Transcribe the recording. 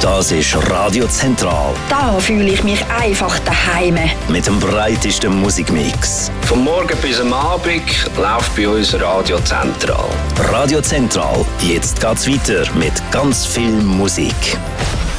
Das ist Radio Zentral. Da fühle ich mich einfach daheim. Mit dem breitesten Musikmix. Vom Morgen bis am Abend läuft bei uns Radio Zentral. Radio Zentral, jetzt geht's weiter mit ganz viel Musik.